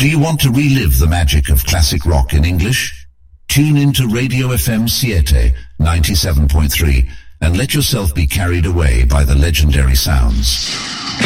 Do you want to relive the magic of classic rock in English? Tune into Radio FM Siete 97.3 and let yourself be carried away by the legendary sounds.